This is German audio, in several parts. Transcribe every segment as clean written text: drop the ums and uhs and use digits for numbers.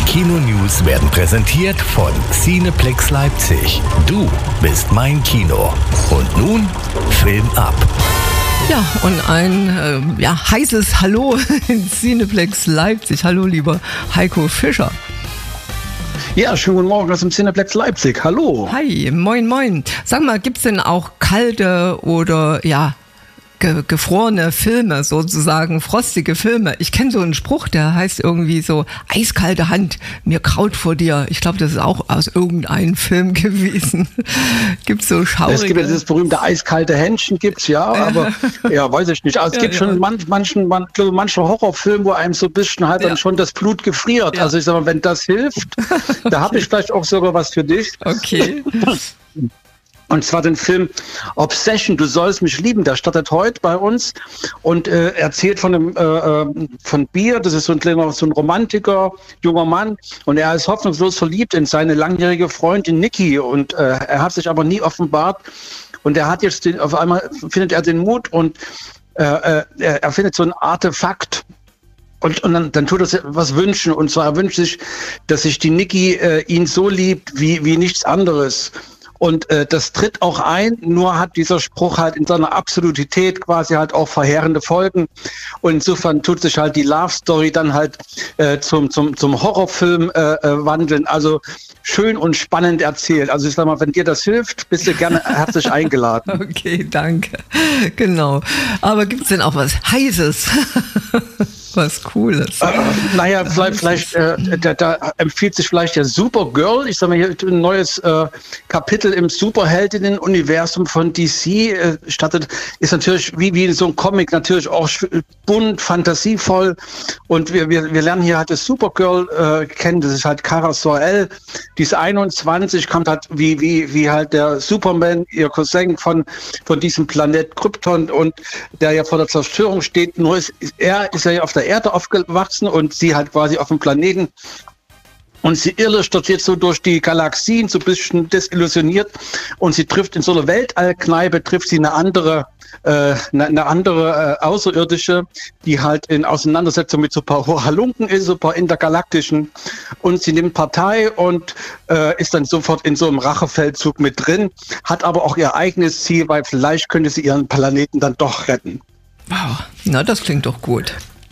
Kino-News werden präsentiert von Cineplex Leipzig. Du bist mein Kino. Und nun Film ab. Ja, und ein heißes Hallo in Cineplex Leipzig. Hallo, lieber Heiko Fischer. Ja, schönen guten Morgen aus dem Cineplex Leipzig. Hallo. Hi, moin, moin. Sag mal, gibt's denn auch kalte oder gefrorene Filme sozusagen, frostige Filme? Ich kenne so einen Spruch, der heißt irgendwie so, eiskalte Hand, mir kraut vor dir. Ich glaube, das ist auch aus irgendeinem Film gewesen. Gibt's so schaurige... Es gibt ja dieses berühmte eiskalte Händchen, gibt's ja, aber ja, weiß ich nicht. Also es gibt schon manche Horrorfilme, wo einem so ein bisschen halt dann schon das Blut gefriert. Ja. Also ich sag mal, wenn das hilft, da habe ich vielleicht auch sogar was für dich. Okay. Und zwar den Film Obsession, du sollst mich lieben, der startet heute bei uns und erzählt von Beer, das ist so ein Romantiker, junger Mann, und er ist hoffnungslos verliebt in seine langjährige Freundin Nikki, und er hat sich aber nie offenbart, und er hat jetzt auf einmal findet er den Mut, und er findet so ein Artefakt. Und dann tut er was wünschen, und zwar er wünscht sich, dass sich die Nikki ihn so liebt wie nichts anderes. Und das tritt auch ein, nur hat dieser Spruch halt in seiner Absolutität quasi halt auch verheerende Folgen. Und insofern tut sich halt die Love Story dann halt zum Horrorfilm wandeln. Also schön und spannend erzählt. Also ich sag mal, wenn dir das hilft, bist du gerne herzlich eingeladen. Okay, danke. Genau. Aber gibt's denn auch was Heißes? Was Cooles. Naja, vielleicht da empfiehlt sich vielleicht der Supergirl. Ich sag mal, hier ein neues Kapitel im Superheldinnen-Universum von DC startet. Ist natürlich wie in so einem Comic natürlich auch bunt, fantasievoll. Und wir lernen hier halt das Supergirl kennen. Das ist halt Kara Zor-El. Die ist 21, kommt halt wie halt der Superman, ihr Cousin von diesem Planet Krypton, und der ja vor der Zerstörung steht. Nur er ist ja auf der Erde aufgewachsen und sie halt quasi auf dem Planeten. Und sie irrt jetzt so durch die Galaxien, so ein bisschen desillusioniert. Und sie trifft in so einer Weltallkneipe, eine andere Außerirdische, die halt in Auseinandersetzung mit so ein paar Halunken ist, so ein paar intergalaktischen. Und sie nimmt Partei und ist dann sofort in so einem Rachefeldzug mit drin, hat aber auch ihr eigenes Ziel, weil vielleicht könnte sie ihren Planeten dann doch retten. Wow, na, das klingt doch gut.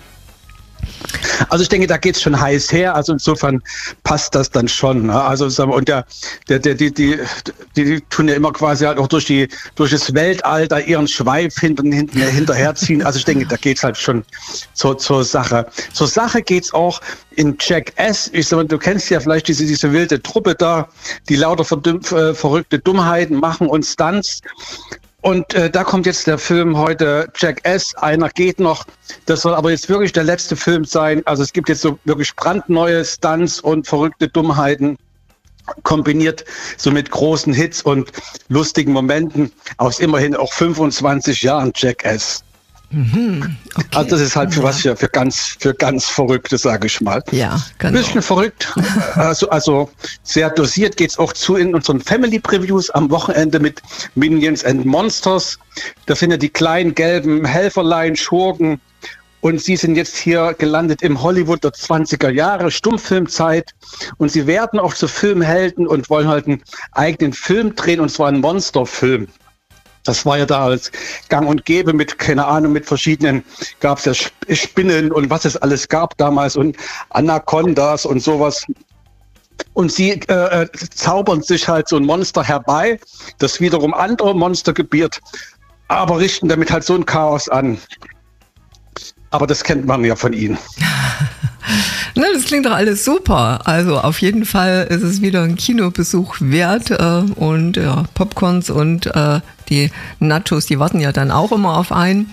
Also ich denke, da geht's schon heiß her. Also insofern passt das dann schon. Ne? Also und die tun ja immer quasi halt auch durch das Weltall ihren Schweif hinterherziehen. Also ich denke, da geht's halt schon zur Sache. Zur Sache geht's auch in Jackass. Ich sag mal, du kennst ja vielleicht diese wilde Truppe da, die lauter verrückte Dummheiten machen und Stunts. Und da kommt jetzt der Film heute, Jackass, einer geht noch. Das soll aber jetzt wirklich der letzte Film sein. Also es gibt jetzt so wirklich brandneue Stunts und verrückte Dummheiten, kombiniert so mit großen Hits und lustigen Momenten aus immerhin auch 25 Jahren Jackass. Mhm, okay. Also das ist halt für ganz Verrückte, sage ich mal. Ja, genau. Ein bisschen verrückt, also sehr dosiert geht's auch zu in unseren Family Previews am Wochenende mit Minions and Monsters. Da sind ja die kleinen gelben Helferlein, Schurken, und sie sind jetzt hier gelandet im Hollywood der 20er Jahre, Stummfilmzeit, und sie werden auch zu Filmhelden und wollen halt einen eigenen Film drehen, und zwar einen Monsterfilm. Das war ja da als gang und gäbe mit, keine Ahnung, mit verschiedenen, gab es ja Spinnen und was es alles gab damals und Anacondas und sowas. Und sie zaubern sich halt so ein Monster herbei, das wiederum andere Monster gebiert, aber richten damit halt so ein Chaos an. Aber das kennt man ja von ihnen. Na, das klingt doch alles super. Also auf jeden Fall ist es wieder ein Kinobesuch wert, und Popcorns und die Nachos, die warten ja dann auch immer auf einen.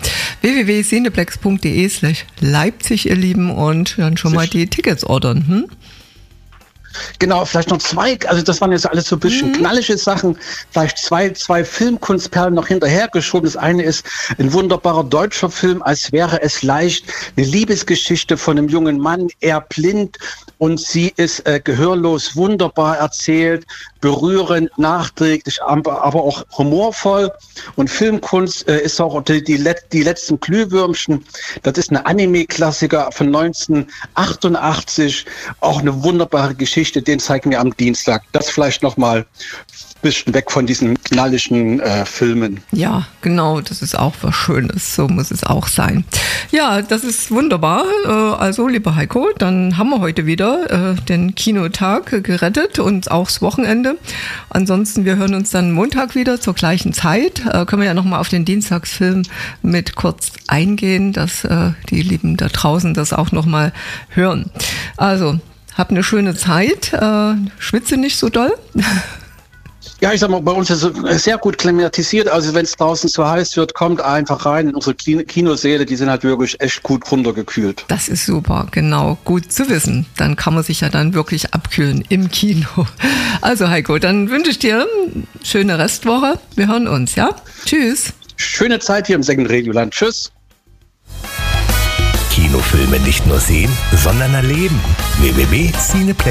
www.cineplex.de/Leipzig, ihr Lieben, und dann schon mal die Tickets ordern. Genau, vielleicht noch zwei, also das waren jetzt alles so ein bisschen knallige Sachen, vielleicht zwei Filmkunstperlen noch hinterhergeschoben. Das eine ist ein wunderbarer deutscher Film, Als wäre es leicht, eine Liebesgeschichte von einem jungen Mann, er blind und sie ist gehörlos, wunderbar erzählt, berührend, nachträglich, aber auch humorvoll. Und Filmkunst ist auch die letzten Glühwürmchen. Das ist eine Anime-Klassiker von 1988, auch eine wunderbare Geschichte, den zeigen wir am Dienstag. Das vielleicht nochmal ein bisschen weg von diesen knalligen Filmen. Ja, genau, das ist auch was Schönes, so muss es auch sein. Ja, das ist wunderbar. Also, lieber Heiko, dann haben wir heute wieder den Kinotag gerettet und auch das Wochenende. Ansonsten, wir hören uns dann Montag wieder zur gleichen Zeit. Können wir ja nochmal auf den Dienstagsfilm mit kurz eingehen, dass die Lieben da draußen das auch nochmal hören. Also, hab eine schöne Zeit, schwitze nicht so doll. Ja, ich sag mal, bei uns ist es sehr gut klimatisiert. Also wenn es draußen zu heiß wird, kommt einfach rein in unsere Kinosäle. Die sind halt wirklich echt gut runtergekühlt. Das ist super, genau. Gut zu wissen. Dann kann man sich ja dann wirklich abkühlen im Kino. Also Heiko, dann wünsche ich dir eine schöne Restwoche. Wir hören uns, ja? Tschüss. Schöne Zeit hier im Second Radioland. Tschüss. Kinofilme nicht nur sehen, sondern erleben. www.cineplex